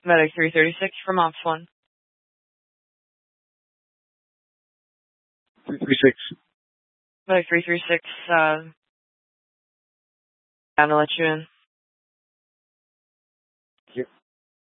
Medic 336 from Ops 1. 336. Medic 336, I'm gonna let you in.